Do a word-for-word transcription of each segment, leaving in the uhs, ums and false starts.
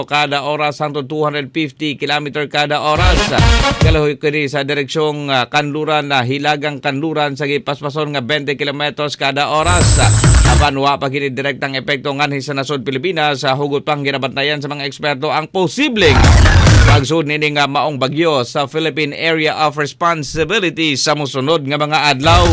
kada oras hangtod two hundred fifty kilometer kada oras. Kalahoy kini sa direksyong uh, kanluran na uh, hilagang kanluran sa gipaspason nga twenty kilometers kada oras. Apan wa pa kini direktang epekto nganhi sa nasod Pilipinas sa hugot pang ginabantayan sa mga eksperto ang posibleng pagsud nini nga maong bagyo sa Philippine Area of Responsibility sa mosunod nga mga adlaw.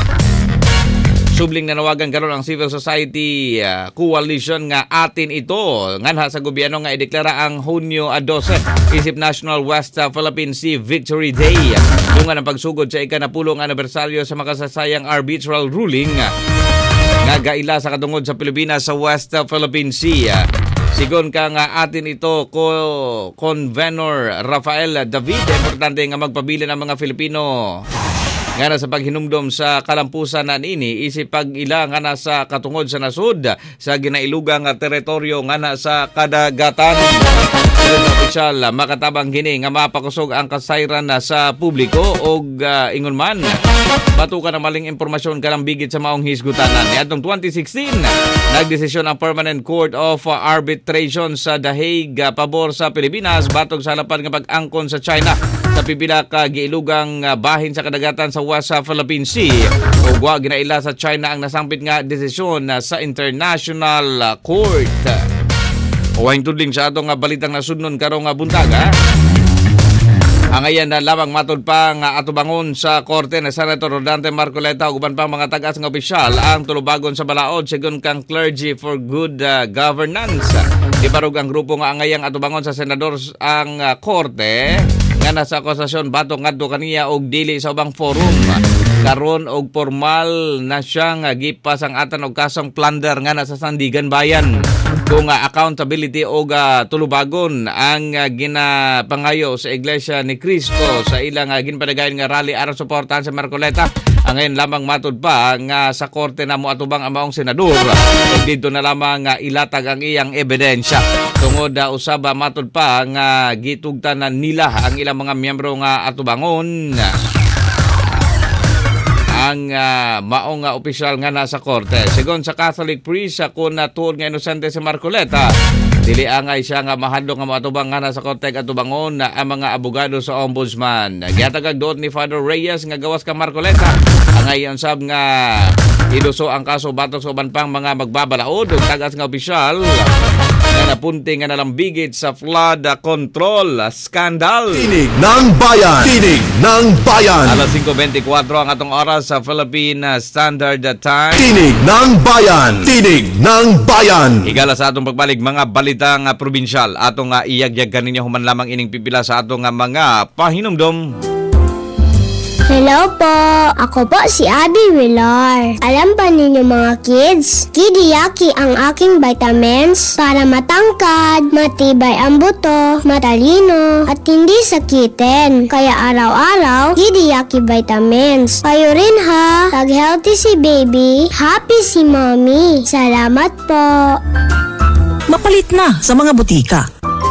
Subling nanawagan karon ang civil society uh, coalition nga atin ito nganha sa gobyerno nga ideklara ang Hunyo twelve isip National West uh, Philippine Sea Victory Day. Dungan ang pagsugod sa ikanapulong anibersaryo sa makasasayang arbitral ruling uh, nga gaila sa katungod sa Pilipinas sa West uh, Philippine Sea. Sigon ka nga atin ito ko Convenor Rafael David, importante nga magpabilin ang mga Filipino nga na sa paghinumdom sa kalampusan na nini isip pag-ila nga na sa katungod sa nasud sa ginailugang teritoryo nga na sa kadagatan. Ang opisyal makatabang gini nga mapakusog ang kasayran na sa publiko og uh, ingon man batukan ang maling impormasyon kanang bigit sa maong hisgutanan. Niadtong twenty sixteen nagdesisyon ang Permanent Court of Arbitration sa The Hague uh, pabor sa Pilipinas batok sa lapad nga pag-angkon sa China sa pipila ka giilugang uh, bahin sa kadagatan sa West Philippine Sea. Ug wa ginaila sa China ang nasampit nga desisyon uh, sa International uh, Court. Uwang tudling sa atong nga balitang nasudnon karong nga buntag ha. Ang ayan na lamang matod pa nga atubangon sa korte na Senator Rodante Marcoleta ug uban pang mga tagas nga opisyal ang tulubagon sa balaod sigon kang Clergy for Good uh, Governance. Ibarog ang grupo nga angayang atubangon sa senador ang uh, korte nga nasa akusasyon batok ngadto kaniya og dili sa ubang forum. Karon og formal na siyang uh, gipasangatan og kasong plunder nga nasa Sandigan Bayan. Kung uh, accountability o uh, tulubagon ang uh, ginapangayo sa Iglesia ni Cristo sa ilang uh, ginpadagayon nga rally aron suportahan sa Marcoleta. Ang ngayon lamang matud pa nga sa korte na mo atubang ang maong senador. Ug dito na lamang uh, ilatag ang iyang ebidensya. Tungod uh, usaba matud pa nga gitugtanan nila ang ilang mga miyembro nga atubangon ang uh, maong uh, opisyal nga nasa korte. Sigon sa Catholic priest, kung natuod nga inosente si Marcoleta, dili angay siya nga mahadlok nga matubang nga nasa korte at tubangon na ang mga abogado sa ombudsman. Gihatag doon ni Father Reyes nga gawas ka Marcoleta. Ang ayon sab nga iluso ang kaso batok sa uban pang mga magbabalaod ug tagas nga opisyal nga napunti nga nalambigit sa flood control scandal. Tinig ng Bayan! Tinig ng Bayan! Alas five twenty-four ang atong oras sa Philippine Standard Time. Tinig ng Bayan! Tinig ng Bayan! Higala sa atong pagbalik mga balitang uh, probinsyal. Atong uh, iyagyag kaninyo human lamang ining pipila sa atong uh, mga pahinumdom. Hello po! Ako po si Abby Villar. Alam ba ninyo mga kids? Kidiyaki ang aking vitamins para matangkad, matibay ang buto, matalino, at hindi sakitin. Kaya araw-araw, Kidiyaki vitamins. Kayo rin ha! Pag healthy si baby, happy si mommy. Salamat po! Mapalit na sa mga butika.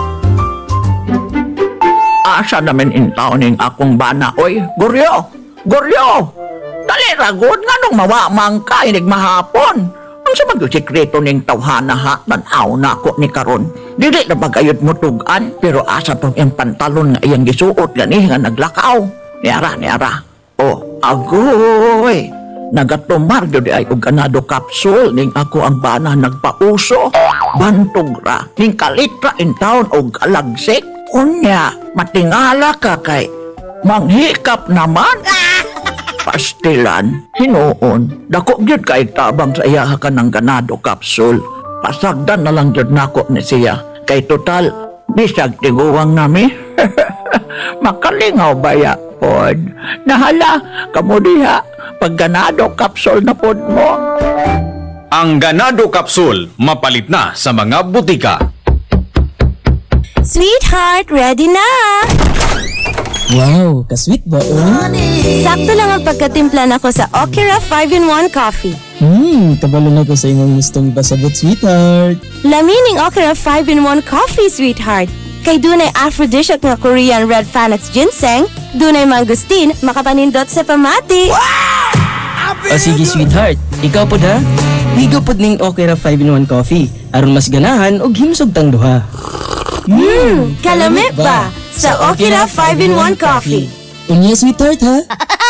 Asa namin intaw ning akong bana, oy, Goryo! Goryo! Dali ragod nga nung mawamang ka, inig mahapon. Ang sa mag-sikreto ning tawhana ha, tanaw na ako ni karon. Dili na bagayod mo tugan, pero asa tong yung pantalon nga iyang gisuot gani nga naglakaw. Niara, niara. Oh, agoy! Nagatumar yun ay og ganado capsule ning ako ang bana nagpauso. Bantog ra, ning kalitra in town og alagsik. Unya, matingala ka kay manghikap naman. Pastilan, hinuon, dako gyud kay tabang sa iya ka ng ganado capsule. Pasagdan na lang gyud nako ni siya. Kay total, bisag tiguwang nami. Makalingaw ba ya, pod? Nahala, kamo diha, pag ganado capsule na pod mo. Ang ganado capsule, mapalit na sa mga butika. Sweetheart, ready na! Wow, ka-sweet ba oh? Sakto lang ang pagkatimpla nako sa Okra five in one coffee. Hmm, kabalo na ko sa imong gustong pasabot, sweetheart. Lamining Okra five in one coffee, sweetheart. Kay dunay aphrodisiac nga Korean red Panax ginseng, dunay mangustin, makapanindot sa pamati. O sige, sweetheart, ikaw po da? Higo po ning Okra five in one coffee, aron mas ganahan og himsog tang duha. Hmm, kalamit ba? Sa Okira five in one Coffee. Unya, sweetheart, ha?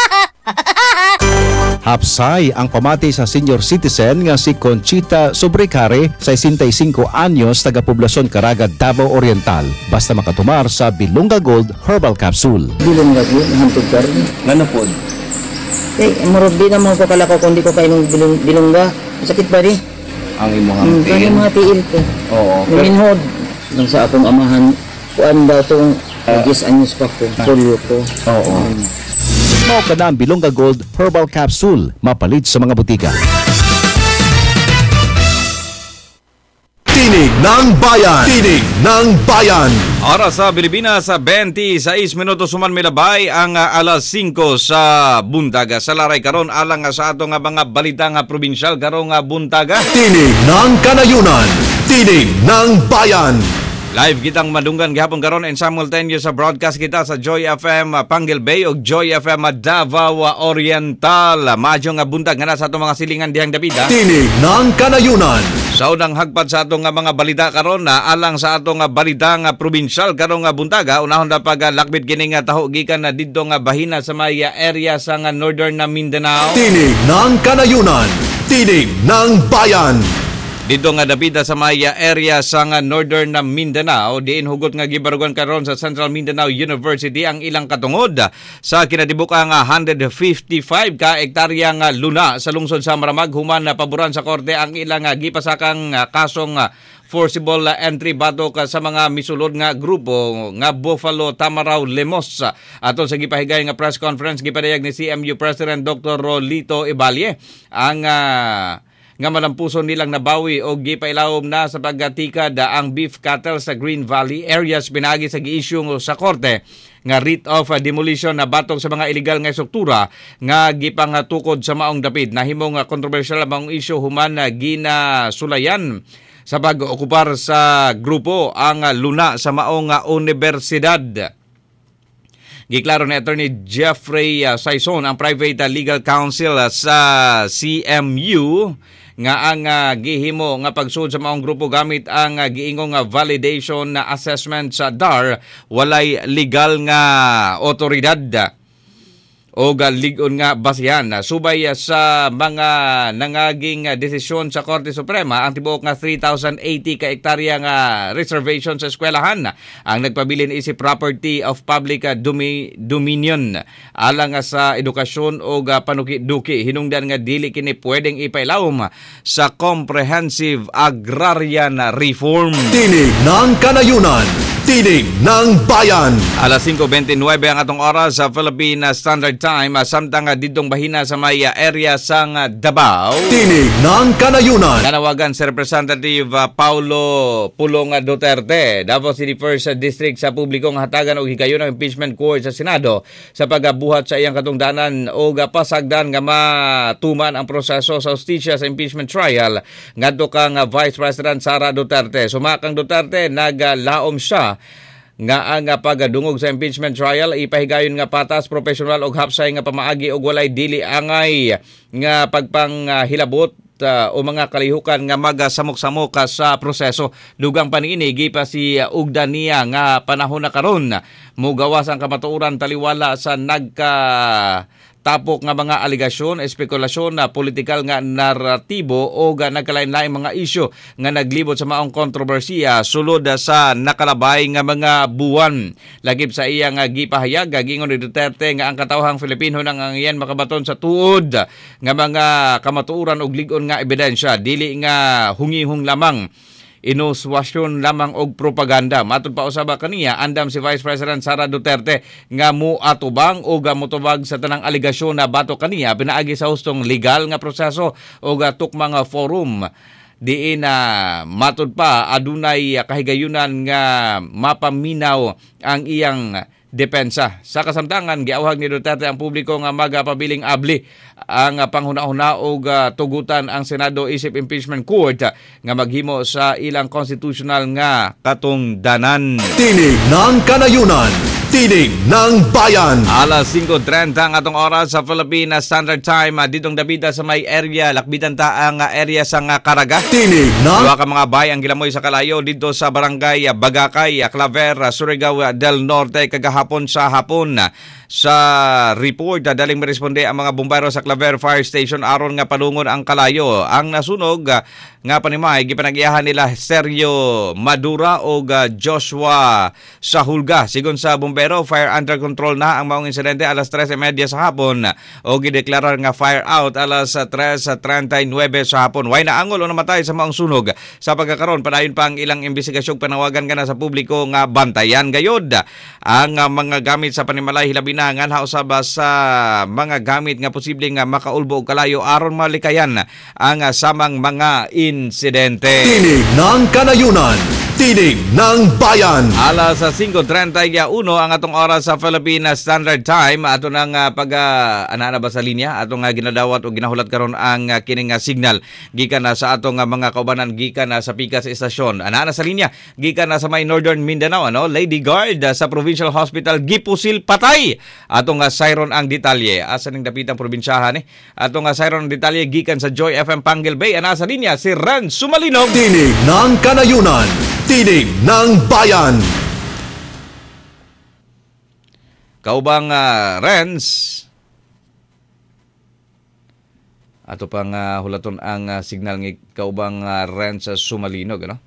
Hapsay ang pamati sa senior citizen nga si Conchita Sobrecare, sesenta y cinco anyos, taga-poblasyon Caraga, Davao Oriental. Basta makatumar sa Bilunga Gold Herbal Capsule. Bilong nga yun, hantog ka rin. Ano po? Eh, marod di naman ko kalakaw kung di ko kainom bilong, bilongga. Sakit ba di? Ang imong Hmm, tiil? kaya mga tiil ko. Oo. Naminhod. Nang sa akong amahan, kuan daw itong agis anyos pa ko, polio ko. Oo. Mao ka na ang Bilunga Gold Herbal Capsule, mapalit sa mga butika. Tinig ng Bayan! Tinig ng Bayan! Oras sa Pilipinas sa twenty-sais minutos suman milabay ang uh, alas singko sa buntaga. Sa laray karon alang uh, sa ato nga mga balita nga probinsyal karong uh, buntaga. Tinig ng Kanayunan! Tinig ng Bayan! Live kitang madunggan gihapon karon and simultaneous sa broadcast kita sa Joy F M uh, Panguil Bay o Joy F M uh, Davao Oriental. Madyo nga buntag nga na sa atong mga silingan dihang dapita. Tinig ng Kanayunan! Sa unang hagpad sa atong nga mga balita karon na alang sa atong nga balita nga probinsyal karong nga buntaga, unahon na pag uh, lakbit kini nga taho gikan na didto nga bahina sa may uh, area sa nga northern na Mindanao. Tinig ng Kanayunan! Tinig ng Bayan! Dito nga dapita sa maya area sa nga northern na Mindanao, diin hugot nga gibarugan karon sa Central Mindanao University ang ilang katungod sa kinadibukang nga one hundred fifty-five ka hektarya nga luna sa lungsod sa Maramag. Human na paboran sa korte ang ilang nga gipasakang nga kasong nga forcible entry batok sa mga misulod nga grupo nga Buffalo Tamaraw Lemos. Atol sa gipahigay nga press conference gipadayag ni C M U President Doctor Rolito Ibalye ang uh, nga malampuson nilang nabawi o gipailawom na sa paggatikad ang beef cattle sa Green Valley areas. Pinagi sa gi-issue sa korte nga writ of demolition na batok sa mga illegal nga struktura nga gipangtukod sa maong dapit. Nahimong kontrobersyal ang maong issue human ginasulayan sa pag-okupar sa grupo ang luna sa maong universidad. Giklaro ni Attorney Jeffrey uh, Saison, ang private uh, legal counsel uh, sa C M U, nga ang uh, gihimo nga pagsud sa maong grupo gamit ang uh, giingong uh, validation na uh, assessment sa D A R walay legal nga otoridad o ligon nga basihan. Subay sa mga nangaging desisyon sa Korte Suprema, ang tibuok nga three thousand eighty ka hektarya nga reservation sa eskwelahan ang nagpabilin isip property of public domi- dominion alang sa edukasyon o panuki-duki. Hinungdan nga dili kini pwedeng ipailawom sa comprehensive agrarian reform. Tinig ng Kanayunan! Tinig ng Bayan! Alas singko twenty-nine ang atong oras sa Philippine Standard Time, samtang ditong bahina sa may area sang Davao. Tinig ng Kanayunan! Nanawagan si Representative Paulo Pulong Duterte, Davao City First District, sa publikong hatagan og higayon ng impeachment court sa Senado sa pagbuhat sa iyang katungdanan o pasagdan nga matuman ang proseso sa hustisya sa impeachment trial ngadto kang Vice President Sara Duterte. Sumakang Duterte naglaom siya nga ang pagdungog sa impeachment trial ipahigayon nga patas, profesional og hapsay nga pamaagi og walay dili angay nga pagpanghilabot uh, o mga kalihukan nga magasamok-samok sa proseso. Dugang paniini gipa si ugda niya nga panahon na karon mugawas ang kamatuoran taliwala sa nagka tapok nga mga aligasyon, espekulasyon na politikal nga naratibo o nga nagkalain-laing mga isyu nga naglibot sa maong kontrobersiya sulod sa nakalabay nga mga buwan. Lagip sa iya nga gipahayag gingon ni Duterte nga ang katawhang Filipino nang ang iyan makabaton sa tuod nga mga kamatuoran og lig-on nga ebidensya, dili nga hungihong lamang inuswasyon lamang og propaganda. Matod pa usaba kaniya andam si Vice President Sara Duterte nga muatubang o gamutubag sa tanang aligasyon na bato kaniya pinaagi sa hustong legal nga proseso o tukmang forum diin na uh, matod pa adunay kahigayunan nga mapaminaw ang iyang depensa. Sa kasamtangan, giawhag ni Duterte ang publiko nga magapabiling abli ang panghuna-huna og uh, tugutan ang Senado isip impeachment court uh, nga maghimo sa ilang constitutional nga katungdanan. Tinig ng Kanayunan! Tinig ng Bayan. Alas singko trenta ang atong oras sa Philippine Standard Time. Ah, Ditong dabida sa may area, lakbitan ta ang ah, area sa nga Caraga. Tinig ng Duha ka mga bay ang gilamoy sa kalayo dito sa barangay ah, Bagakay, ah, Claver, ah, Surigao ah, del Norte kagahapon sa hapon. Ah, Sa report, ah, daling meresponde ang mga bumbero sa Claver Fire Station aron nga palungon ang kalayo. Ang nasunog ah, nga panimay gipanag-iyahan nila Sergio Madura o ah, Joshua Sahulga. Sigon sa bumbero, fire under control na ang maong insidente alas tres thirty sa hapon o gideklarar nga fire out alas tres thirty-nine sa hapon. Way na angol o namatay sa maong sunog. Sa pagkakaroon, padayon pa ang ilang investigasyong panawagan ka na sa publiko nga bantayan gayod ang uh, mga gamit sa panimalay hilabi na nga usaba sa mga gamit nga posibleng nga makaulbo og kalayo aron malikayan ang uh, samang mga insidente. Tinig ng Kanayunan. Tinig ng Bayan. Alas singko trenta y uno ang atong oras sa Philippine Standard Time. Ato nang uh, pag uh, ana ba sa linya atong uh, ginadawat o ginahulat karon ang uh, kining uh, signal gikan na uh, sa atong uh, mga kaubanan gikan na uh, sa Pikas Estasyon. Ana na sa linya gikan na uh, sa may Northern Mindanao ano, Lady Guard uh, sa Provincial Hospital gipusil patay. Atong uh, siren ang detalye asa ning dapitang probinsyahan eh. Atong uh, siren ang detalye gikan sa Joy F M Panguil Bay. Ana sa linya si Ren Sumalinog. Tinig ng Kanayunan. Tinig ng Bayan. Kaubang uh, Renz. Ato pang uh, hulaton ang uh, signal ng kaubang uh, Renz sa Sumalinog, ano?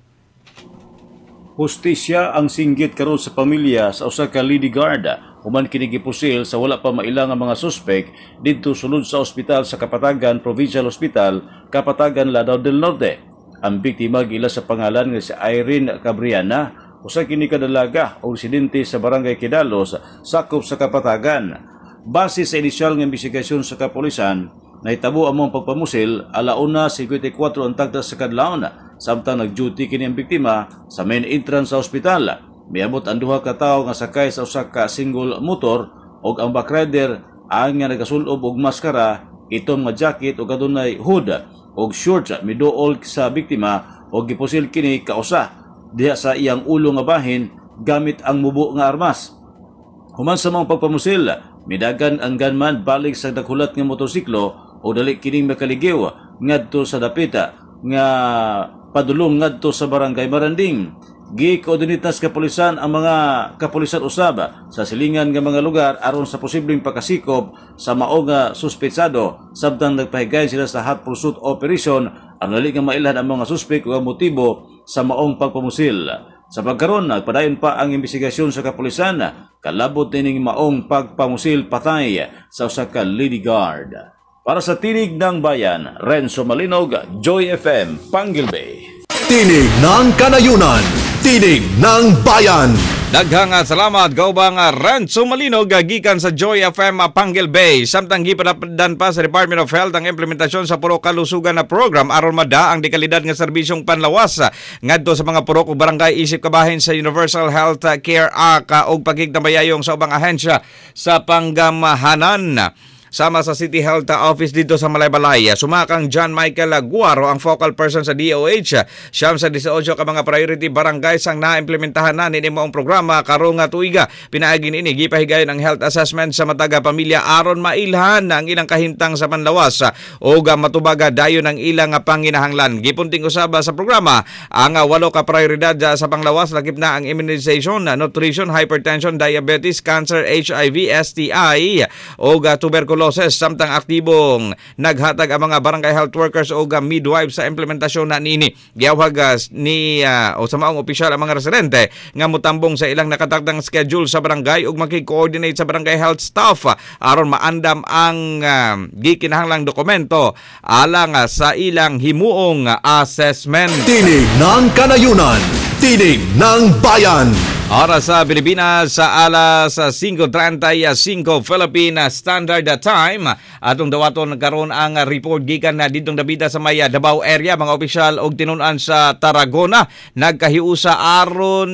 Hustisya ang singgit karon sa pamilya sa usa ka Lady Guard human kini gipusil sa wala pa mailang ang mga suspek didto sulod sa ospital sa Kapatagan Provincial Hospital, Kapatagan, Lanao del Norte. Ang biktima gila sa pangalan nga si Irene Cabriana, usa kini ka dalaga o residente sa Barangay Kidalos, sakop sa Kapatagan. Base sa inisyal nga investigasyon sa kapulisan, nahitabo ang mga pagpamusil alauna fifty-four ang tagda sa kadlawon samtang nag-duty kini ang biktima sa main entrance sa ospital. Miabot ang duha ka tawo nga sakay sa usa ka single motor ug ang backrider ang nga nagasulob og maskara, itom nga jacket ug adunay hood og shorts miduol sa biktima og gipusil kini kausa diha sa iyang ulo nga bahin gamit ang mubo nga armas. Human sa mga pagpamusil, midagan ang gunman balik sa daghulat nga motorsiklo o dali kining makaligiw ngadto sa dapita nga padulong ngadto sa Barangay Maranding. Gi-koordinitas kapulisan ang mga kapulisan usab sa silingan nga mga lugar aron sa posibleng pagkasikop sa mao nga suspetsado samtang nagpahigayon sila sa hot pursuit operation ang dali nga mailhan ang mga suspek ug ang motibo sa maong pagpamusil. Sa pagkaron, nagpadayon pa ang investigasyon sa kapulisan kalabot ning maong pagpamusil patay sa usa ka Lady Guard. Para sa Tinig ng Bayan, Renzo Malinog, Joy F M, Panguil Bay. Tinig ng Kanayunan. Tinig ng Bayan. Daghang salamat kaubang Renzo Malinog gikan sa Joy F M Panguil Bay. Samtang gipadapdan pa sa Department of Health ang implementasyon sa puro kalusugan na program aron mada ang dekalidad nga serbisyong panlawas ngadto sa mga purok ug barangay isip kabahin sa Universal Health Care Act ug pagkigtambayayong sa ubang ahensya sa panggamahanan. Sama sa City Health Office dito sa Malaybalay, sumakang John Michael Guaro ang focal person sa D O H. Siyam sa eighteen ka mga priority barangays ang naimplementahan na nini maong programa karong tuiga. Pinaagin ini gipahigayon ang health assessment sa mataga pamilya aron mailhan ang ilang kahintang sa panlawas o matubaga dayon ang ilang panginahanglan. Gipunting usaba sa programa ang walo ka prioridad sa panglawas lakip na ang immunization, nutrition, hypertension, diabetes, cancer, H I V, S T I o tuberculosis. Samtang aktibong naghatag ang mga barangay health workers o midwives sa implementasyon na nini. Giyawag ni uh, o sa maong opisyal ang mga residente nga mutambong sa ilang nakatakdang schedule sa barangay ug makikoordinate sa barangay health staff uh, aron maandam ang uh, gikinahanglang dokumento alang uh, sa ilang himuong uh, assessment. Tinig ng Kanayunan. Tinig ng Bayan. Oras sa Pilipinas sa alas singko trenta-cinco Philippine Standard Time. Atong dawaton karon ang report gikan na didtong dabida sa may Davao area. Mga opisyal og tinunan sa Tarragona nagkahiusa aron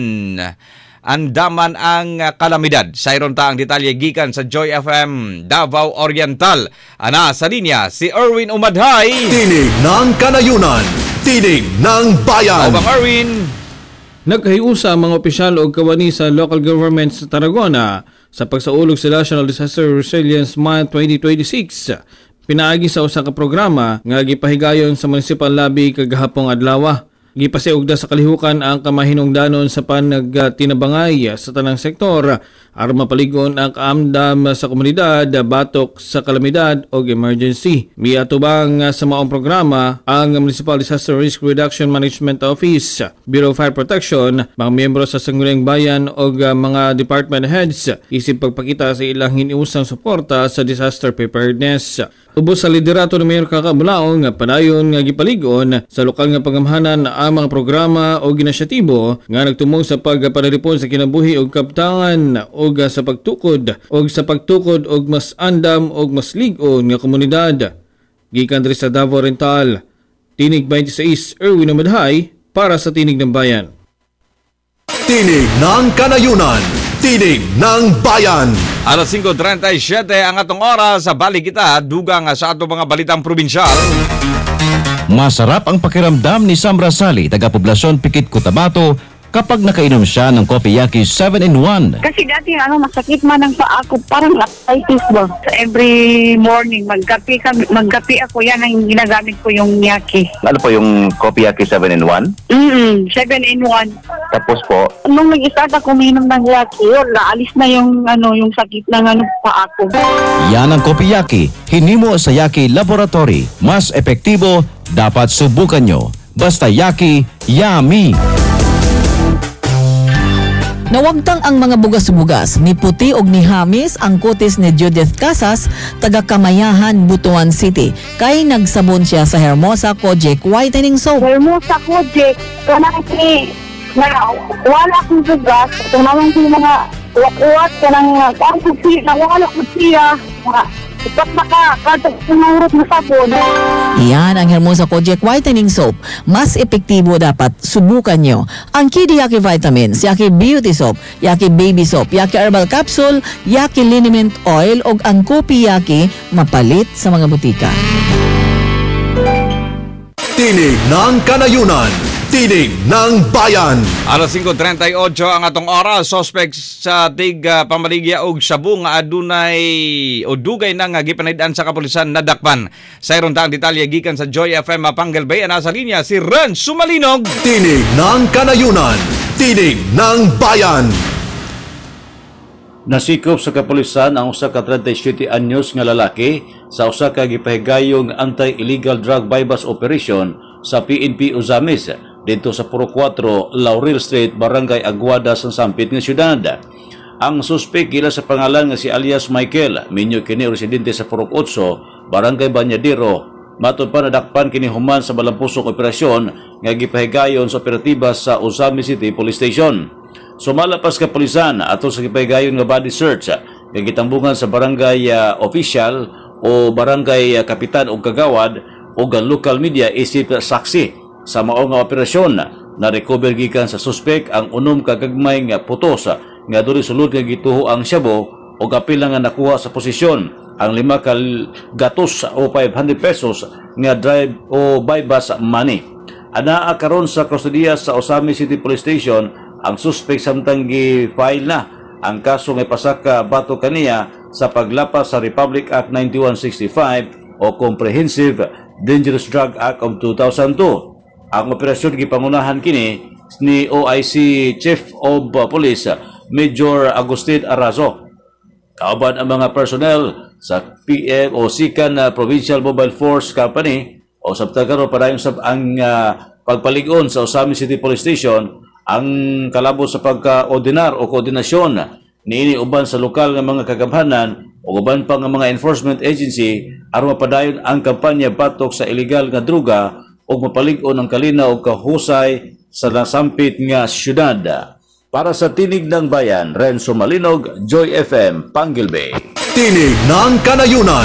andaman ang kalamidad. Sayron ta ang detalye gikan sa Joy F M Davao Oriental. Ana sa linya si Erwin Umadhay. Tinig ng Kanayunan. Tinig ng Bayan. O bang Erwin? Nagkahiusa ang mga opisyal o kawani sa local government sa Tarragona sa pagsaulog sa National Disaster Resilience Month twenty twenty-six. Pinaagi sa usa ka programa nga gipahigayon sa municipal lobby kagahapong adlaw. Gipasiugda sa kalihukan ang kamahinungdanon sa panagtinabangay sa tanang sektor aron mapaligon ang kaamdam sa komunidad batok sa kalamidad o emergency. Miatubang sa maong programa ang Municipal Disaster Risk Reduction Management Office, Bureau of Fire Protection, mga miyembro sa Sangguniang Bayan o mga department heads isip pagpakita sa ilang hiniusang suporta sa disaster preparedness. Ubos sa liderato ng Mayor Kakabulaong nga padayon nga gipaligon sa lokal nga pangamahanan ang mga programa o ginasyatibo nga nagtumong sa pagpanalipon sa kinabuhi o kaptangan o sa pagtukod o sa pagtukod og mas andam o mas ligon nga komunidad. Gikan diri sa Davao Oriental, Tinig twenty-six, Erwin Amadhay para sa Tinig ng Bayan. Tinig ng Kanayunan, Tinig ng Bayan. Alas five thirty-seven ang atong oras sa balik kita dugang sa atong mga balitang probinsyal. Masarap ang pakiramdam ni Sam Rasali, taga-poblasyon Pikit, Cotabato, kapag nakainom siya ng Kopiyaki seven in one. Kasi dati ano, masakit man ang paa ko, parang arthritis ba. So every morning, magkape, kami, magkape ako, yan ang ginagamit ko yung Yaki. Ano po yung Kopiyaki seven in one? Mm seven in one. Tapos po? Nung nag-start ako uminom ng Yaki, yun, naalis na yung, ano, yung sakit ng ano, paa ko. Yan ang Kopiyaki, hinimo sa Yaki Laboratory. Mas epektibo, dapat subukan nyo. Basta Yaki, yummy! Nawagtang ang mga bugas-bugas ni puti og ni hamis ang kutis ni Judith Casas, taga Kamayahan, Butuan City, kay nagsabon siya sa Hermosa Kojic Whitening Soap. Hermosa Kojic, kanang ni na wala akong bugas, ito naman yung mga uwat-uwat, kanang kanang kutsiya, na wala kutsiya, mga ipat na ka, kada sinurot na sabon. Iyan ang Hermosa Kojic Whitening Soap. Mas epektibo, dapat subukan nyo. Ang Kidi Yaki Vitamins, Yaki Beauty Soap, Yaki Baby Soap, Yaki Herbal Capsule, Yaki Liniment Oil o ang Kopi Yaki, mapalit sa mga butika. Tinig ng Kanayunan, Tinig ng Bayan. Alas five thirty-eight ang atong oras. Suspect sa tig uh, pamaligya og shabu nga adunay o dugay na nga gipanid-an sa kapulisan nadakpan. Sa iron taang detalye gikan sa Joy F M Mapanggal Bay, ana sa linya si Ren Sumalinog. Tinig ng Kanayunan, Tinig ng Bayan. Nasikop sa kapulisan ang usa ka thirty-seven anyos nga lalaki sa usa ka gipahigayong anti-illegal drug bypass operation sa P N P Uzamis dito sa Puro four, Laurel Street, Barangay Aguada, sa Sampit nga syudad. Ang suspek gila sa pangalan nga si alias Michael, minyo kini residente sa Puro eight, Barangay Banyadero. Matod pa nadakpan kini human sa balampusong operasyon nga gipahigayon sa operatiba sa Uzamis City Police Station. Sumalapas ka pulisan ato sa gipahigayon nga body search nga gitambungan sa barangay uh, official o barangay uh, kapitan o kagawad o ang local media isip saksi sa mao nga operasyon. Na recover gikan sa suspek ang unom ka gagmay nga putos nga duli sulod nga gituho ang shabu o apil nga nakuha sa posisyon ang lima ka gatos o five hundred pesos nga drive o bypass money. Anaa karon sa kustodiya sa Uzamis City Police Station ang suspect samtang gi-file na ang kaso nga pasaka bato kaniya sa paglapas sa Republic Act ninety-one sixty-five o Comprehensive Dangerous Drug Act of two thousand two. Ang operasyon gipangunahan kini ni O I C Chief of Police Major Agustin Arazo. Kauban ang mga personnel sa P M o Sikan uh, Provincial Mobile Force Company o sabtagaro padayon sa ang uh, pagpaligon sa Uzamis City Police Station ang kalabo sa pagka-ordinar o koordinasyon niini uban sa lokal nga mga kagamhanan o uban pa nga mga enforcement agency aron mapadayon ang kampanya batok sa illegal nga druga o mapalig-on ang kalina o kahusay sa nasampit nga syudad. Para sa Tinig ng Bayan, Renzo Malinog, Joy F M, Panggil Bay. Tinig ng Kanayunan,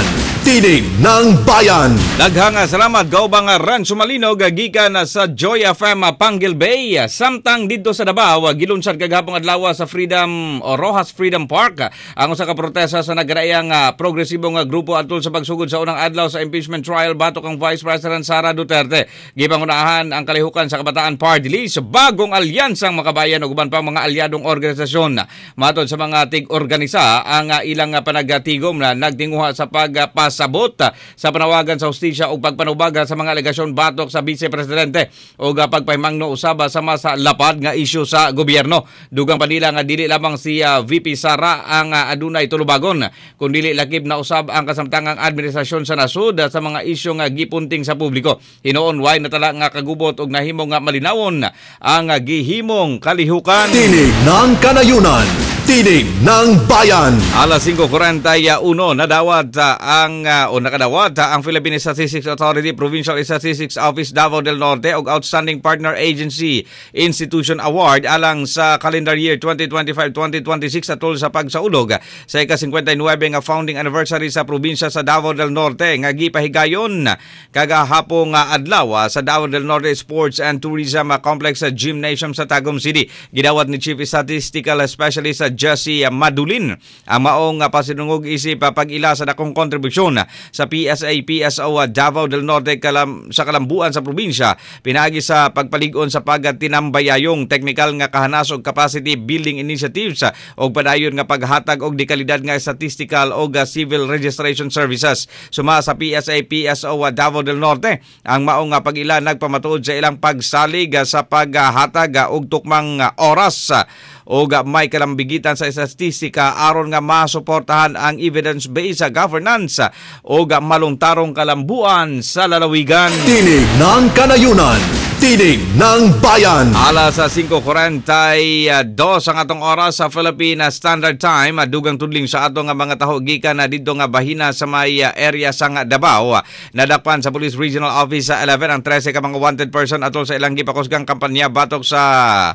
Tinig ng Bayan. Daghang salamat gaubang Ran Sumalinog gikan sa Joy F M Panguil Bay. Samtang didto sa Davao gilunsad kagahapon adlaw sa Freedom o Rojas Freedom Park ang usa ka protesta sa nagaraayang uh, progresibong uh, grupo atol sa pagsugod sa unang adlaw sa impeachment trial batok ang Vice President Sara Duterte. Gipangunahan ang kalihukan sa Kabataan Party List bagong alyansang makabayan ug uban pang mga alyadong organisasyon. Matod sa mga tig-organisa ang uh, ilang uh, panagatigom na nagtinguha sa pagpas sabot sa panawagan sa hustisya o pagpanubaga sa mga alegasyon batok sa Vice Presidente o pagpahimangno usaba sa masa lapad nga isyu sa gobyerno. Dugang pa nila nga dili lamang si uh, V P Sara ang uh, adunay tulubagon kun dili lakip na usab ang kasamtangang administrasyon sa nasud sa mga isyu nga gipunting sa publiko. Hinuon way natala nga kagubot og nahimo nga malinawon ang uh, gihimong kalihukan. Tinig ng Kanayunan. Tinig ng Bayan. Alas singko forty-one nadawat uh, ang uh, o nakadawat uh, ang Philippine Statistics Authority Provincial Statistics Office Davao del Norte og Outstanding Partner Agency Institution Award alang sa calendar year twenty twenty-five twenty twenty-six atol sa pagsaulog sa ika-fifty-nine nga founding anniversary sa probinsya sa Davao del Norte nga gipahigayon kagahapong uh, adlaw uh, sa Davao del Norte Sports and Tourism uh, Complex sa Gymnasium sa Tagum City. Gidawat ni Chief Statistical Specialist sa Jesse Madulin ang maong uh, pasinungog isip uh, pag-ila sa dakong kontribusyon sa P S A P S O uh, Davao del Norte kalam, sa kalambuan sa probinsya pinagi sa pagpalig-on sa pagtinambayayong technical nga kahanas og capacity building initiatives uh, og padayon nga paghatag og dekalidad nga statistical og uh, civil registration services. Suma sa P S A P S O uh, Davao del Norte ang maong uh, pag-ila nagpamatuod sa ilang pagsalig uh, sa paghatag uh, og tukmang uh, oras uh, o may kalambigitan sa statistika aron nga masuportahan ang evidence-based governance o malungtarong kalambuan sa lalawigan. Tinig ng Kanayunan. Tinig ng Bayan. Alas sa singko forty-two ang atong oras sa Philippine Standard Time. Dugang tudling sa atong mga taho gikan na dito nga bahina sa may area sa Davao. Nadakpan sa Police Regional Office sa eleven ang thirteen ka mga wanted person atol sa ilang gipakusgang kampanya batok sa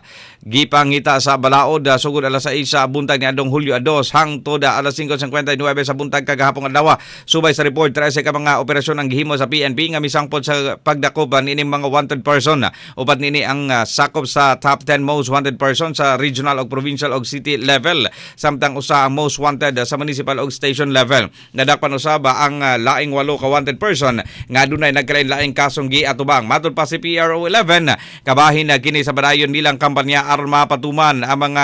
gipangita sa Balaod sugod alas sais sa buntag ni adtong Hulyo two hangtod alas five fifty-nine sa buntag kagahapon adlaw. Subay sa report thirteen ka mga operasyon ang gihimo sa P N P nga misangpod sa pagdakop nining mga wanted person. Upat nini ang uh, sakop sa top ten most wanted person sa regional o provincial o city level. Samtang usa ang most wanted uh, sa municipal o station level. Nadakpan usaba ang uh, laing walo ka wanted person nga dunay nagkalain-laing kasong giatubang. Matod pa si P R O eleven kabahin na kini sa badayon nilang kampanya aron mapatuman ang mga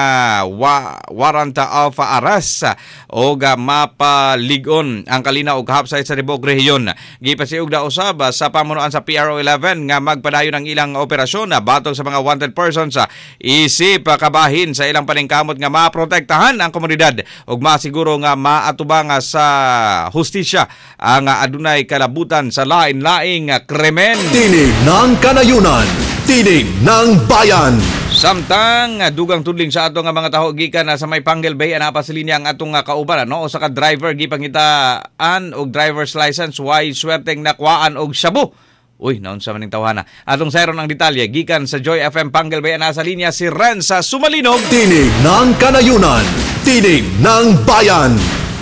wa warrant of arrest o uh, mapaligon ang kalina og hapsay sa Ribog Rehiyon. Gipasiug da usaba sa pamunuan sa P R O eleven nga magpadayon ang ilang operasyon na batol sa mga wanted persons sa isip kabahin sa ilang paningkamot nga maprotektahan ang komunidad ug masiguro nga maatubang sa hustisya ang adunay kalabutan sa lain-laing krimen. Tinig ng Kanayunan. Tinig ng Bayan. Samtang dugang tudling sa ato nga mga taho gikan sa may Panguil Bay ana pa sa linya ang atong kauban no usa ka driver gipangitaan og driver's license way swerteng nakuhaan og shabu. Uy, naunsa man ning tawhana. Atong sayron ang detalye gikan sa Joy F M Panguil Bay ana sa linya si Renza Sumalinog. Tinig ng Kanayunan. Tinig ng Bayan.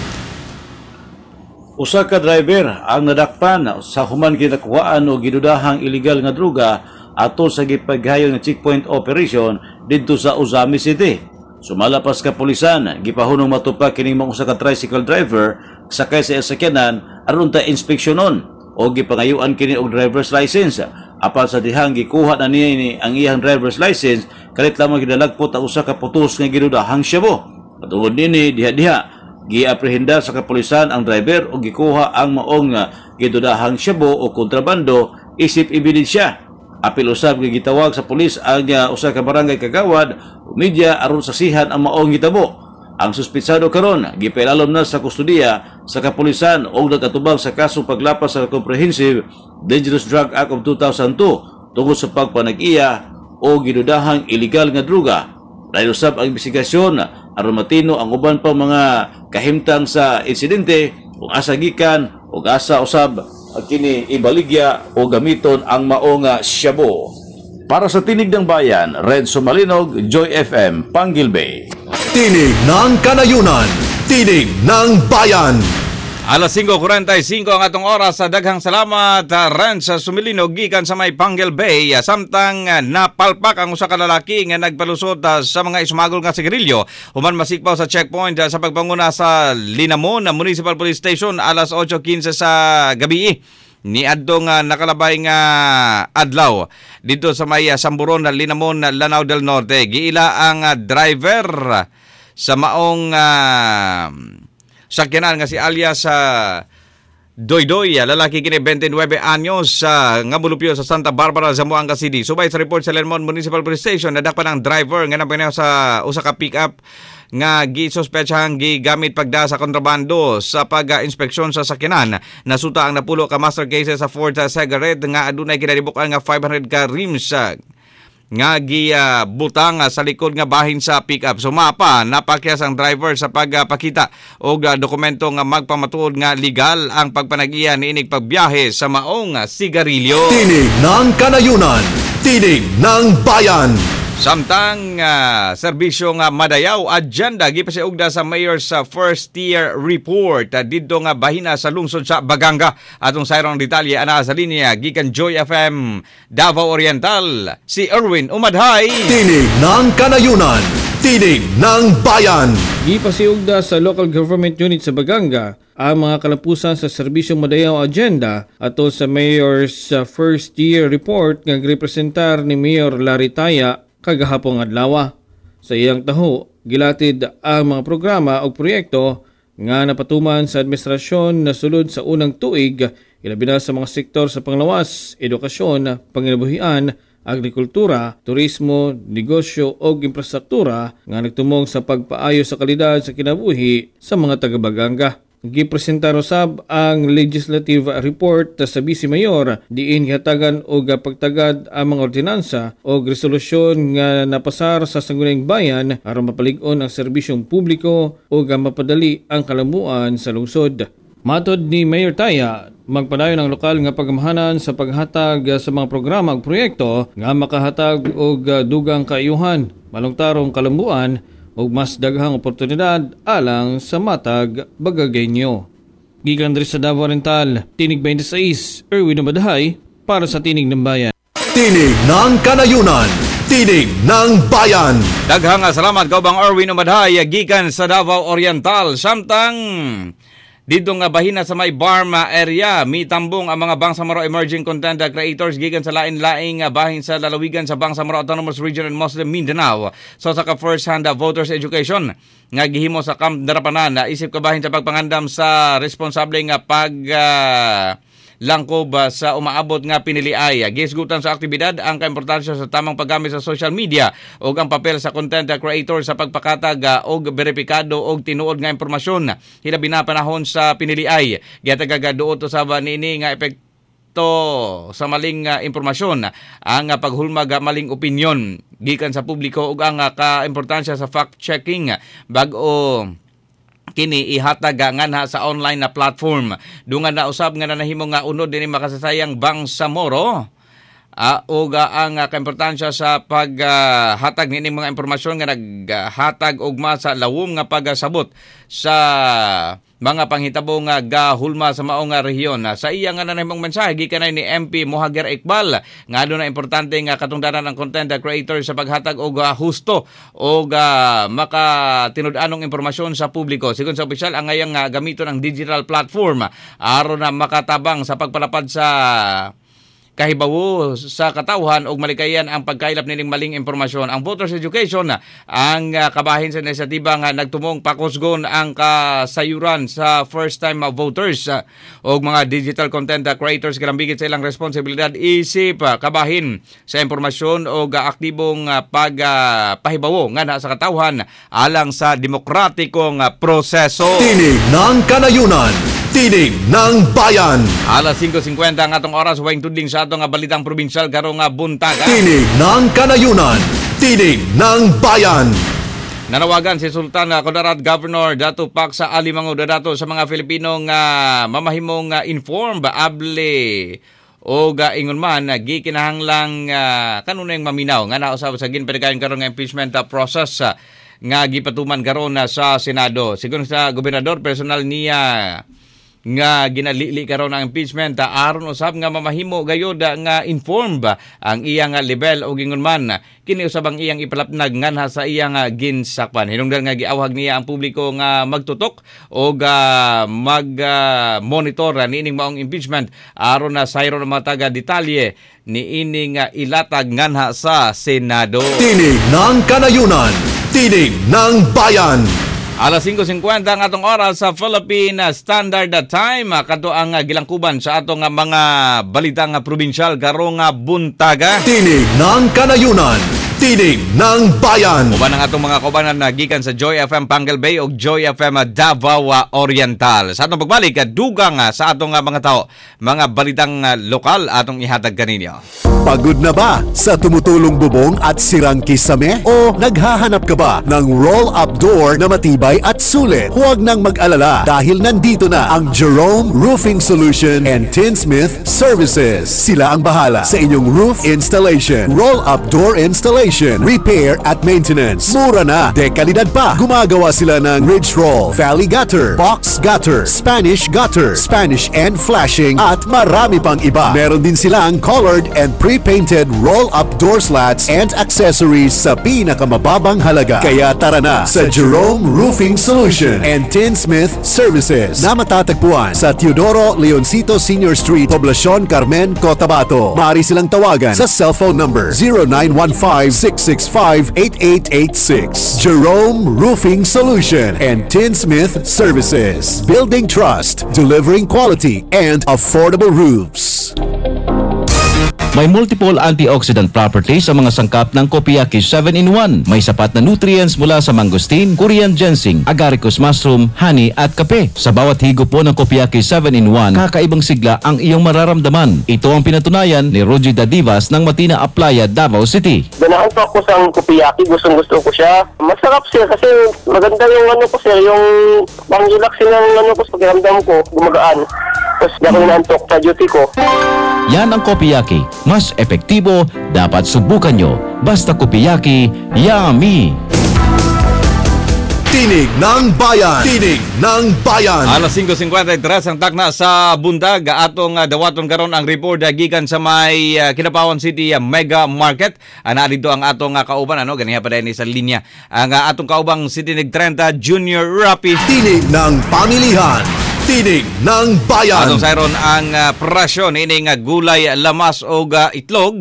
Usa ka driver ang nadakpan sa human kinakuhaan o gidudahang illegal nga droga atol sa gipaghayon nga checkpoint operation didto sa Uzami City. Sumalapas ka pulisan, gipahunong matupa kining mga usa ka tricycle driver sakay sa sakyanan aron ta inspeksyonon o gipangayuan kini og driver's license. Apan sa dihang gikuha na niya ni ang iyang driver's license kalit lamang gidalagpot ang usa ka putos nga ginudahang shabu. Patungod nini diha-diha giaprehenda sa kapulisan ang driver o gikuha ang maong gidudahang shabu o kontrabando isip ebidensya. Apil usab gitawag sa pulis ang uh, usa ka barangay kagawad o media aron saksihan ang maong gitabo. Ang suspitsado karon gipailalom na sa kustudiya sa kapulisan o nagatubang sa kasong paglapas sa Comprehensive Dangerous Drug Act of two thousand two tungkol sa pagpanag-iya o ginudahang illegal nga droga. Dahil usab ang investigasyon aron matino ang uban pa mga kahimtang sa insidente kung asa gikan o asa usab at kini ibaligya o gamiton ang maong shabu. Para sa Tinig ng Bayan, Red Sumalinog, Joy F M, Panguil Bay. Tinig ng Kanayunan. Tinig ng Bayan. Alas singko kuwarenta y singko ang atong oras sa daghang salamat uh, Ren sa Sumilinog gikan sa may Pangal Bay uh, samtang uh, napalpak ang usa ka lalaki nga nagpalusot uh, sa mga isumagol nga sigarilyo human masikpaw sa checkpoint uh, sa pagpanguna sa Linamon uh, Municipal Police Station alas eight fifteen sa gabi. Ni adtong uh, nakalabay nga adlaw dito sa may uh, Samburon, Linamon, Lanao del Norte. Giila ang uh, driver uh, sa maong uh, sakyanan nga si alias sa uh, Doydoy, lalaki kini twenty-nine anyos uh, nga mulupyo sa Santa Barbara, Zamboanga City. Subay sa report sa Lemon Municipal Police Station, nadakpan ang driver nga napanaw sa usa ka pick-up nga gisospetsahang gigamit pagda sa kontrabando sa pag-inspeksyon sa sakyanan. Nasuta ang napulo ka master cases sa Ford cigarette nga adunay kinalibukan nga five hundred ka rims uh, nga gibutang uh, sa likod nga bahin sa pick-up. Sumapa, napakyas ang driver sa pagpakita uh, og uh, dokumento nga magpamatuod nga legal ang pagpanagiya niinig pagbiyahe sa maong uh, sigarilyo. Tinig ng Kanayunan, tinig ng bayan. Samtang uh, serbisyo nga madayaw agenda gipasiugda sa mayor sa first year report uh, didto nga bahina sa lungsod sa Baganga. Atong sayrong detalye ana sa linya gikan Joy F M Davao Oriental si Erwin Umadhay. Tinig ng Kanayunan, tinig ng bayan. Gipasiugda sa local government unit sa Baganga ang mga kalapusan sa serbisyong madayaw agenda ato sa mayor's uh, first year report nga girepresentar ni Mayor Laritaya kagahapong adlaw. Sa iyang taho, gilatid ang mga programa o proyekto nga napatuman sa administrasyon na sulod sa unang tuig, ilabi na sa mga sektor sa panglawas, edukasyon, panginabuhian, agrikultura, turismo, negosyo o infrastruktura nga nagtumong sa pagpaayo sa kalidad sa kinabuhi sa mga taga-Baganga. Gipresentar usab ang legislative report sa Vice Mayor diin gihatagan og pagtagad ang mga ordinansa o resolusyon nga napasar sa sangguniang bayan aron mapalig-on ang serbisyong publiko o mapadali ang kalamuan sa lungsod. Matod ni Mayor Taya, magpadayon ang lokal nga pagamahanan sa paghatag sa mga programa ug proyekto nga makahatag og dugang kaayuhan, malungtarong kalambuan o mas daghang oportunidad alang sa matag Bagagenyo. Gikan diri sa Davao Oriental, Tinig twenty-six, Erwin Umadhay para sa Tinig ng Bayan. Tinig ng Kanayunan, tinig ng bayan. Daghang salamat kaubang Erwin Umadhay gikan sa Davao Oriental. Samtang dito nga bahina sa may Barma area, mitambong ang mga Bangsamoro emerging content creators gikan sa lain-laing bahin sa lalawigan sa Bangsamoro Autonomous Region and Muslim Mindanao. So sa ka first hand voters education nga gihimo sa Camp Darapanan, isip ka bahin sa pagpangandam sa responsable nga pag uh, langkob sa umaabot nga piniliay. Gisgutan sa aktibidad ang kaimportansya sa tamang paggamit sa social media o ang papel sa content creator sa pagpakatag o beripikado o tinuod nga impormasyon. Hilabi na panahon sa piniliay. Gihatag duot sa nini nga epekto sa maling uh, impormasyon, ang uh, paghulmag uh, maling opinyon gikan sa publiko ug ang uh, kaimportansya sa fact-checking bag-o kini ihatag nga sa online na platform. Dungan na usab nga nanahimo nga unod dinhi makasasayang Bangsamoro uh, o ang uh, kaimportansya sa paghatag uh, nining mga impormasyon nga naghatag uh, ugma sa lawom nga pagasabot sa mga panghitabo nga gahulma sa maong nga rehiyon. Sa iya nga nanahimong mensahe gikan ni M P Mohager Iqbal nga aduna importante nga katungdanan ng content creator sa paghatag og uh, husto o uh, makatinud-anong impormasyon sa publiko. Sigon sa opisyal, ang ngayang uh, gamiton ng digital platform aron na makatabang sa pagpalapad sa kahibawo sa katawhan og malikayan ang pagkailap nining maling impormasyon. Ang voters education ang uh, kabahin sa inisyatiba nga nagtumong pakusgon ang kasayuran sa first time voters uh, og mga digital content creators kalambigit sa ilang responsibilidad isip uh, kabahin sa impormasyon og uh, aktibong uh, pagpahibawo uh, nga na sa katawhan alang sa demokratikong uh, proseso. Tinig ng Kanayunan, tinig ng bayan. Alas five fifty ang atong oras huwag tudling sa atong balitang probinsyal karong buntaga. Tinig ng Kanayunan, tinig ng bayan. Nanawagan si Sultan Kudarat Governor Dato Pac sa Alimango Dato sa mga Filipino nga mamahimong uh, informed able o ga ingon man uh, gikinahanglang uh, kanunay maminaw nga nausab sa ginpadayon karon nga impeachment uh, process uh, nga gipatuman karon uh, sa Senado. Sigon sa gobernador personal niya nga ginalili karon ang impeachment uh, aron usab nga mamahimo gayud uh, nga inform ba ang iyang uh, level o gingon man kini usab ang iyang ipalapnag nganha sa iyang uh, ginsakpan. Hinungdan nga giawhag niya ang publiko nga magtutok o uh, mag uh, monitor uh, niining maong impeachment aron na sayro na mga taga detalye niining uh, ilatag nganha sa Senado. Tinig ng Kanayunan, tinig ng bayan. Alas five fifty ang atong oras sa Philippine Standard Time. Kadto ang gilangkuban sa atong mga balitang probinsyal karong buntaga. Tinig ng Kanayunan, tinig ng bayan. Uban ang atong mga kaubanan na gikan sa Joy F M Pangal Bay o Joy F M Davao Oriental. Sa atong pagbalik, dugang sa atong mga tao, mga balitang lokal atong ihatag kaninyo. Pagod na ba sa tumutulong bubong at sirang kisame? O naghahanap ka ba ng roll-up door na matibay at sulit? Huwag nang mag-alala dahil nandito na ang Jerome Roofing Solution and Tinsmith Services. Sila ang bahala sa inyong roof installation, roll-up door installation, repair at maintenance. Mura na, dekalidad pa. Gumagawa sila ng ridge roll, valley gutter, box gutter, Spanish gutter, Spanish and flashing at marami pang iba. Meron din silang colored and pre-painted roll-up door slats and accessories sa pinakamababang halaga. Kaya tara na sa Jerome Roofing Solution and Tinsmith Services na matatagpuan sa Teodoro Leoncito Senior Street, Poblacion Carmen, Cotabato. Maaari silang tawagan sa cellphone number zero nine one five, six six five, eight eight eight six. Jerome Roofing Solution and Tinsmith Services. Building trust, delivering quality and affordable roofs. May multiple antioxidant properties sa mga sangkap ng Kopiaki seven in one. May sapat na nutrients mula sa mangosteen, Korean ginseng, agaricus mushroom, honey at kape. Sa bawat higop po ng Kopiaki seven in one, kakaibang sigla ang iyong mararamdaman. Ito ang pinatunayan ni Rogie Dadivas ng Matina Aplaya, Davao City. Ganahan po ako sa Kopiaki, gustong gusto ko siya. Masarap siya kasi maganda yung ano ko sir, yung pang-relax ng ano ko sa pakiramdam ko, gumagaan. Tapos di ako inaantok sa duty ko. Yan ang Kopiaki. Mas epektibo, dapat subukan nyo. Basta Kopiaki, yummy! Tinig ng bayan, tinig ng bayan. Alas five fifty-three ang takna sa bundag. Atong uh, dawaton karon ang report uh, gikan sa may uh, Kinapawan City uh, Mega Market. Ana uh, dito ang atong uh, kauban ano ganiya pa din sa linya. Ang uh, atong kaubang City Nig thirty Junior Rapi. Tinig ng pamilihan. Tinig ng bayan. Atong sayron ang uh, presyo nining uh, gulay, lamas o uh, itlog.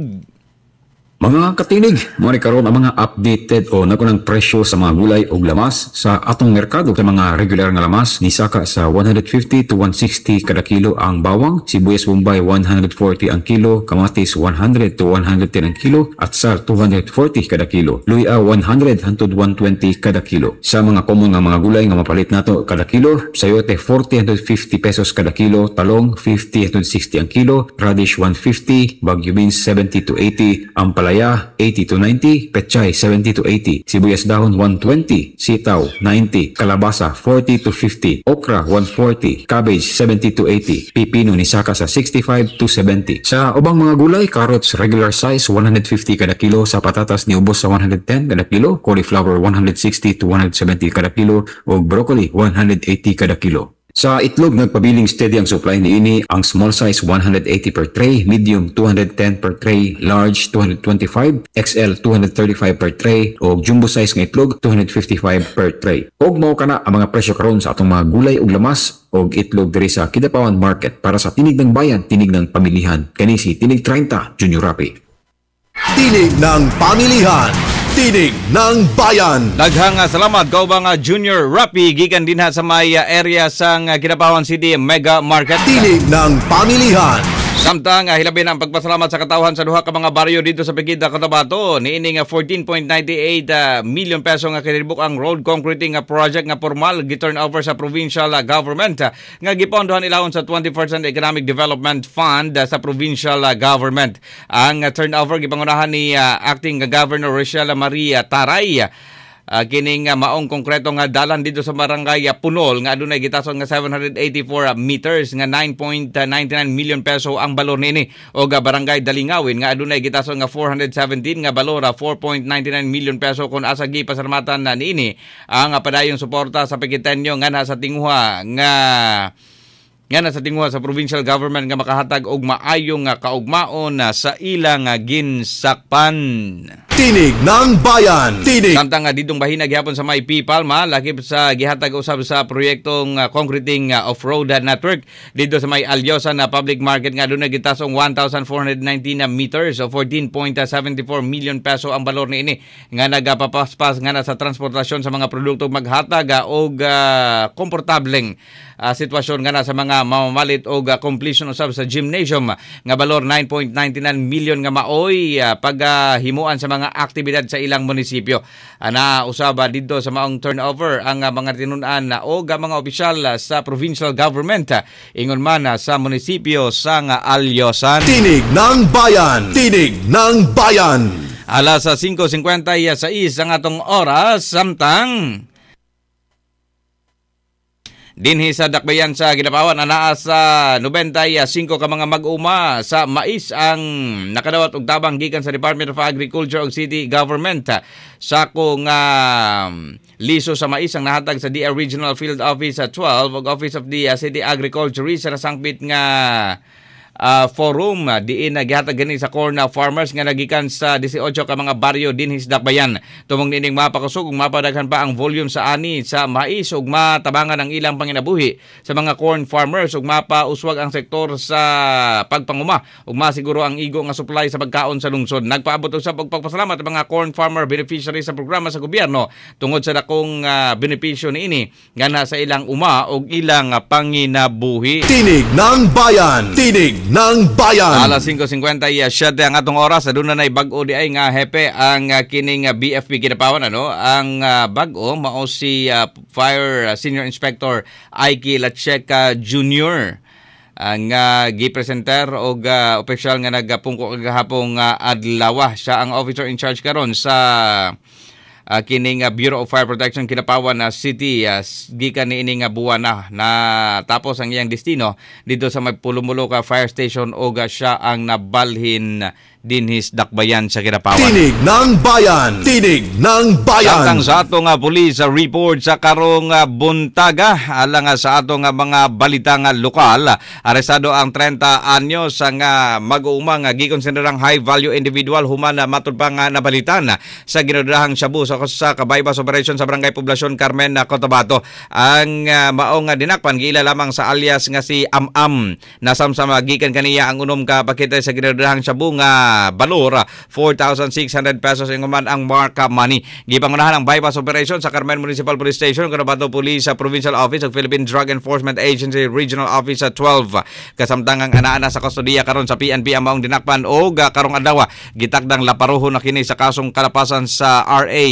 Mga katinig, mori karon ang mga updated o nagunang presyo sa mga gulay o lamas sa atong merkado. Sa mga regular nga lamas, nisaka sa one fifty to one sixty kada kilo ang bawang, sibuyas bombay one forty ang kilo, kamatis one hundred to one ten ang kilo, at sar two forty kada kilo, luya one hundred hangtod one twenty kada kilo. Sa mga common nga mga gulay nga mapalit nato kada kilo, sayote forty hangtod fifty pesos kada kilo, talong fifty hangtod sixty ang kilo, radish one fifty, bagyo beans seventy to eighty, ang palaya eighty to ninety, pechay seventy to eighty, sibuyas dahon one twenty, sitaw ninety, kalabasa forty to fifty, okra one forty, cabbage seventy to eighty, pipino ni saka sa sixty-five to seventy. Sa ubang mga gulay, carrots regular size one fifty kada kilo, sa patatas ni ubos sa one ten kada kilo, cauliflower one sixty to one seventy kada kilo, o broccoli one eighty kada kilo. Sa itlog, nagpabiling steady ang supply ni ini. Ang small size one eighty per tray, medium two ten per tray, large two twenty-five, X L two thirty-five per tray, o jumbo size ng itlog two fifty-five per tray. Og mao kana ang mga presyo karon sa atong mga gulay ug lamas og itlog diri sa Kidapawan Market para sa tinig ng bayan, tinig ng pamilihan. Kani si Tinig thirty Junior Rapi. Tinig ng pamilihan. Tinig ng bayan. Daghang salamat kaubang Junior Rapi gikan dinha sa may area sang Kinapawan City Mega Market. Tinig ng pamilihan. Samtang uh, hilabin ang pagpasalamat sa katawhan sa duha ka mga baryo dito sa Pekida, Cotabato. Niining uh, fourteen point nine eight uh, million peso nga kinibuk ang road concreting uh, project nga formal gi-turn over sa provincial uh, government uh, nga gipondohan ilawon sa twenty percent Economic Development Fund uh, sa provincial uh, government. Ang uh, turnover gipangunahan ni uh, Acting Governor Rochelle Maria Taray. Uh, kining uh, maong konkreto nga dalan dito sa barangay uh, Punol nga adunay gitason nga seven eighty-four uh, meters nga nine point nine nine million peso ang balor nini, o uh, barangay Dalingawin nga adunay gitason nga four seventeen nga balor uh, four point nine nine million peso kun asa gi pasalamatan na nini ang uh, padayong suporta sa Pekitenyo nga nasa tinguha nga nga na sa tinguha sa provincial government nga makahatag og maayong nga kaugmaon na sa ilang nga ginsakpan. Tinig ng Bayan. Tinig. Samtang nga ditong bahina gihapon sa may P. Palma, lakip sa gihatag usab sa proyektong uh, concreting uh, off-road uh, network dito sa may Alyosa na public market nga doon nagitasong one thousand four hundred nineteen na meters o fourteen point seven four million peso ang balor niini nga nagapapaspas nga na sa transportasyon sa mga produkto maghatag uh, og uh, komportableng uh, sitwasyon nga na sa mga mamamalit og uh, completion usab sa gymnasium nga balor nine point nine nine million nga maoy uh, paghimuan uh, sa mga aktibidad sa ilang munisipyo. Ana usaba dito sa maong turnover ang uh, mga tinun-an na o uh, mga opisyal uh, sa provincial government uh, ingon man uh, sa munisipyo sa uh, Alyosan. Tinig ng Bayan. Tinig ng Bayan. Alas sa five fifty-six ang atong oras samtang dinhi sa Dakbayan sa Ginapawan anaa sa ninety-five ka mga mag-uma sa mais ang nakadawat og tabang gikan sa Department of Agriculture ug City Government. Sako nga um, liso sa mais ang nahatag sa D A Regional Field Office sa twelve ug Office of the uh, City Agriculturist sa nasangpit nga Uh, forum uh, diin naghatag gani sa corn uh, farmers nga nagikan sa eighteen ka mga baryo dinhi sa Dakbayan. Tumong nining mapakusog ug mapadaghan pa ang volume sa ani sa mais ug matabangan ang ilang panginabuhi sa mga corn farmers ug mapauswag ang sektor sa pagpanguma ug masiguro ang igo nga supply sa pagkaon sa lungsod. Nagpaabot usab og pagpasalamat ang mga corn farmer beneficiaries sa programa sa gobyerno tungod sa dakong uh, benepisyo niini nga na sa ilang uma ug ilang uh, panginabuhi. Tinig ng Bayan. Tinig ng Bayan. Alas five fifty-seven ang atong oras. Aduna nay bag-o di ay nga hepe ang uh, kining uh, B F P Ginapawan ano. Ang uh, bag-o mao si uh, Fire uh, Senior Inspector Aiki Lacheca Junior ang uh, gipresenter og uh, opisyal nga nagapungko kagahapong uh, adlaw. Siya ang officer in charge karon sa Uh, kining uh, Bureau of Fire Protection Ginapawan na uh, City uh, gikan niini nga buwan na na tapos ang iyang destino dito sa may Pulumulo ka Fire Station og uh, siya ang nabalhin dinhis Dakbayan sa Ginapawan. Tinig ng Bayan. Tinig ng Bayan. Samtang sa atong uh, police uh, report sa karong uh, buntaga alang uh, sa atong uh, mga balita nga lokal, arestado ang thirty anyos ang uh, mag-uuma nga gikonsiderang high value individual human uh, matud pa nga nabalitan uh, sa ginudahang Shabu sa, sa Kabaybas Operation sa Barangay Poblacion Carmen na uh, Cotabato. Ang uh, maong uh, dinakpan giila lamang sa alias nga si Am-Am na samsama gikan kaniya ang unom ka pakete sa ginudahang Shabu nga balor four thousand six hundred pesos inguman ang marka money. Gipangunahan ang bypass operation sa Carmen Municipal Police Station, Cotabato Police sa Provincial Office ug Philippine Drug Enforcement Agency Regional Office sa twelve. Kasamtang ang ana-ana sa kustodiya karon sa P N P ang maong dinakpan og karong adlaw gitakdang laparuhon na kini sa kasong kalapasan sa R A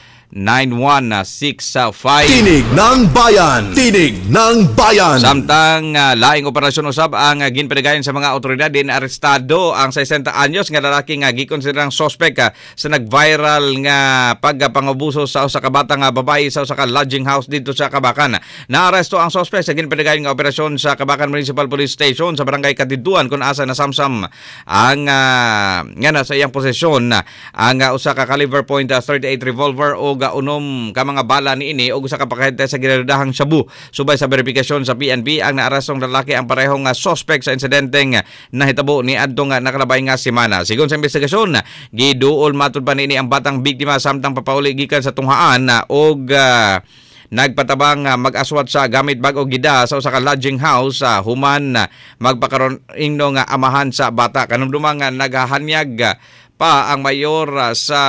nine one six five. Tinig ng Bayan. Tinig ng Bayan. Samtang uh, laing operasyon usab ang uh, ginpadayon sa mga otoridad din arestado ang sixty anyos nga lalaki nga gikonsiderang suspect uh, sa nag-viral nga pagpangabuso sa usa ka bata nga babae sa usa ka lodging house dito sa Kabakan. Naaresto ang suspect sa ginpadayon nga operasyon sa Kabakan Municipal Police Station sa Barangay Katiduan kung asa na samsam ang uh, nga na sa iyang posesyon uh, ang uh, usa ka caliber point uh, thirty-eight revolver o unom ka mga bala niini og usa ka pakete sa ginadahang Shabu. Subay sa verifikasyon sa P N P ang naarestong lalaki ang parehong uh, suspect sa insidenteng nahitabo ni adtong uh, nakalabay nga semana. Sigon sa investigasyon, giduol matud pa niini ang batang biktima samtang papauli gikan sa tunghaan uh, og uh, nagpatabang uh, mag-aswat sa gamit bag o gida sa usa ka lodging house uh, human uh, magpakaron ingno nga amahan sa bata. Kanumdumang uh, naghahanyag uh, pa ang mayor uh, sa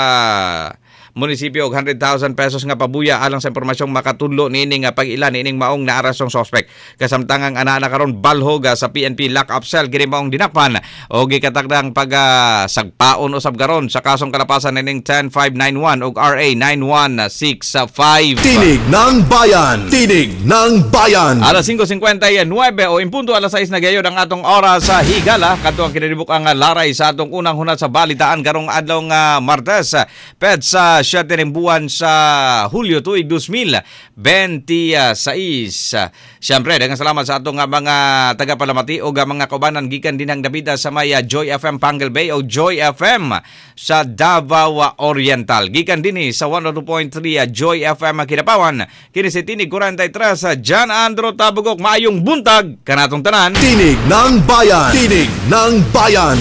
munisipyo og one hundred thousand pesos nga pabuya alang sa impormasyong makatudlo niini nga pag-ila niining maong naarestong suspect. Kasamtangang ana-ana karon balhog uh, sa P N P lock-up cell kini maong dinakpan og gitatagdang pag uh, sagpaon usab karon sa kasong kalapasan nining ten five nine one og R A nine one six five. Tinig ng Bayan. Tinig ng Bayan. Alas five fifty-nine o impunto alas sais na gayod ang atong oras sa higala kadto ang kinadibuk ang laray sa atong unang hunat sa balitaan karong adlaw nga Martes. Ped sa siya tineng buwan sa Hulyo tuig two thousand twenty-six. Siyempre, daghang salamat sa atong nga mga tagapalamati o nga mga kaubanan gikan dinang Davida sa maya Joy F M Pangal Bay o Joy F M sa Davao Oriental. Gikan dinhi sa one oh two point three Joy F M Kinapawan. Kini si Tinig forty-three sa John Andro Tabugok. Maayong buntag kanatong tanan. Tinig ng Bayan. Tinig ng Bayan.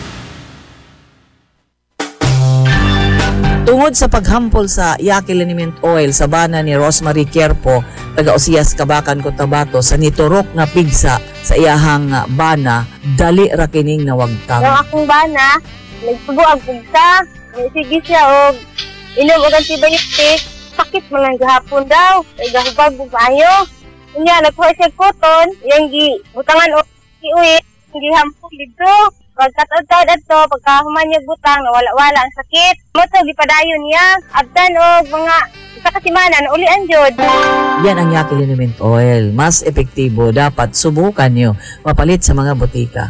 Tungod sa paghampol sa Yaki Liniment Oil sa bana ni Rosemary Querpo, taga Osias, Kabakan, Cotabato, sa niturok na pigsa sa iyahang bana, dali ra kining nawagtang. Ang akong bana, nagsubo ang pugsa, sige siya og inom og antibiotic, sakit man lang gahapon daw, ay gahubag og maayo. Unya nagkuha siya koton, yang gi butangan og iuwi, gi hampol dito. Pagkataod-taod ato, pagkahuman niya butang, nawala-wala ang sakit. Moto, gipadayon niya. Abdan o mga isa kasimanan, ulian jod. Yan ang Yaki Liniment Oil. Mas epektibo, dapat subukan nyo. Mapalit sa mga botika.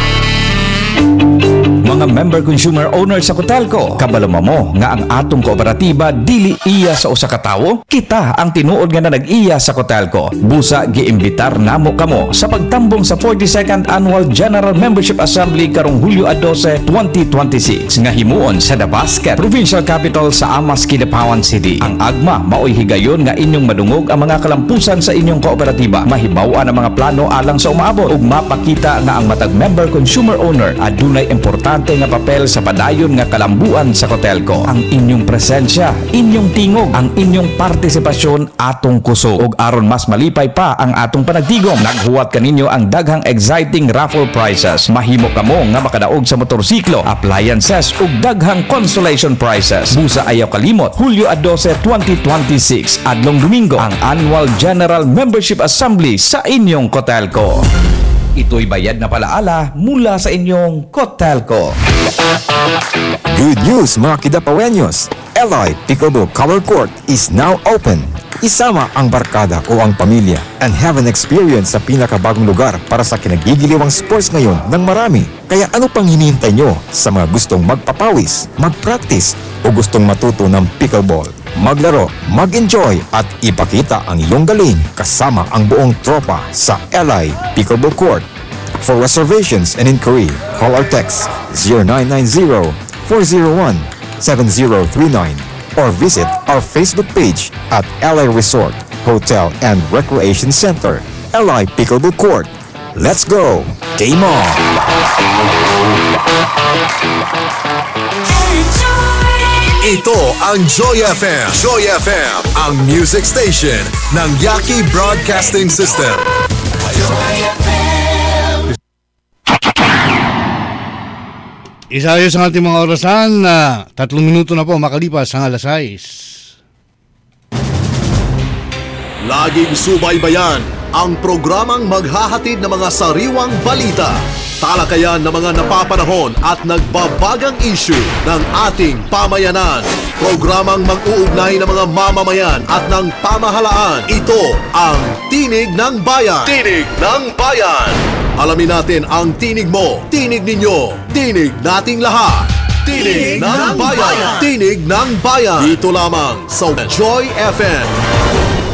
Mga member consumer owner sa Cotelco, kabalama mo nga ang atong kooperatiba dili iya sa usa ka tawo. Kita ang tinuod nga na nag-iya sa Cotelco. Busa giimbitar namo kamo sa pagtambong sa forty-second Annual General Membership Assembly karong Hulyo twelve, twenty twenty-six nga himuon sa Dabasket, Provincial Capital sa Amas, Kidapawan City. Ang agma maoy higayon nga inyong madungog ang mga kalampusan sa inyong kooperatiba. Mahibaw-an ang mga plano alang sa umaabot ug mapakita nga ang matag member consumer owner adunay importante nga papel sa padayon nga kalambuan sa Cotelco. Ang inyong presensya, inyong tingog, ang inyong partisipasyon atong kusog. Ug aron mas malipay pa ang atong panagtigom, naghuwat kaninyo ang daghang exciting raffle prizes. Mahimo kamo nga makadaog sa motorsiklo, appliances ug daghang consolation prizes. Busa ayaw kalimot, Hulyo twelve, twenty twenty-six, adlong Domingo, ang Annual General Membership Assembly sa inyong Cotelco. Ito'y bayad na palaala mula sa inyong Cotelco. Good news mga Kidapawenyos! L I Pickleball Color Court is now open. Isama ang barkada o ang pamilya and have an experience sa pinakabagong lugar para sa kinagigiliwang sports ngayon ng marami. Kaya ano pang hinihintay nyo sa mga gustong magpapawis, mag-practice o gustong matuto ng pickleball? Maglaro, mag-enjoy at ipakita ang iyong galing kasama ang buong tropa sa L I Pickleball Court. For reservations and inquiry, call or text zero nine nine zero, four zero one, seven zero three nine or visit our Facebook page at L I Resort, Hotel and Recreation Center, L I Pickleball Court. Let's go! Game on! Ito ang Joy F M. Joy F M, ang music station ng Yaki Broadcasting System. Isayos ang ating mga orasan na tatlong minuto na po makalipas ang alas sais. Laging subaybayan ang programang maghahatid ng mga sariwang balita, talakayan ng mga napapanahon at nagbabagang issue ng ating pamayanan. Programang mag-uugnay ng mga mamamayan at ng pamahalaan. Ito ang Tinig ng Bayan. Tinig ng Bayan. Alamin natin ang tinig mo, tinig ninyo, tinig nating lahat. Tinig, tinig ng, ng bayan. bayan. Tinig ng Bayan. Dito lamang sa Joy F M.